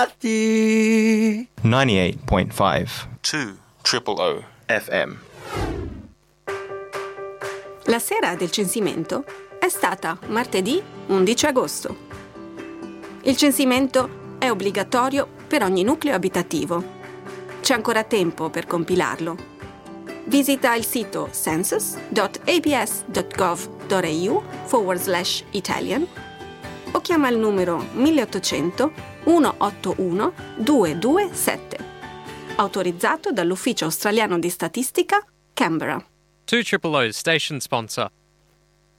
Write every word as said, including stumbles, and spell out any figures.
ninety-eight point five two triple O F M. La sera del censimento è stata martedì undici agosto. Il censimento è obbligatorio per ogni nucleo abitativo. C'è ancora tempo per compilarlo. Visita il sito census.abs.gov.au forward slash Italian o chiama il numero milleottocento centottantuno duecentoventisette, autorizzato dall'Ufficio Australiano di Statistica, Canberra. two Triple O's station sponsor.